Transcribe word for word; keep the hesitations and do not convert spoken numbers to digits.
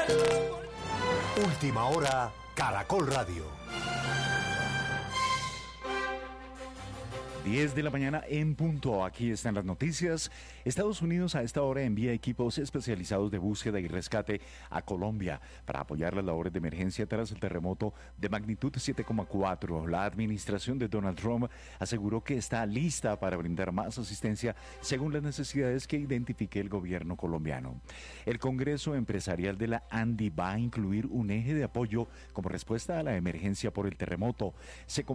Última hora, Caracol Radio. diez de la mañana en punto. Aquí están las noticias. Estados Unidos a esta hora envía equipos especializados de búsqueda y rescate a Colombia para apoyar las labores de emergencia tras el terremoto de magnitud siete coma cuatro. La administración de Donald Trump aseguró que está lista para brindar más asistencia según las necesidades que identifique el gobierno colombiano. El Congreso Empresarial de la ANDI va a incluir un eje de apoyo como respuesta a la emergencia por el terremoto. Se